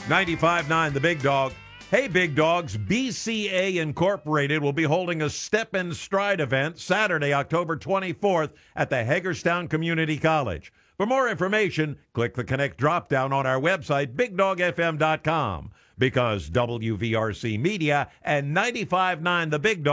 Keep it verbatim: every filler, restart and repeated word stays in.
ninety-five point nine The Big Dog. Hey, Big Dogs, B C A Incorporated will be holding a Step and Stride event Saturday, October twenty-fourth at the Hagerstown Community College. For more information, click the Connect drop-down on our website, big dog f m dot com, because W V R C Media and ninety-five point nine The Big Dog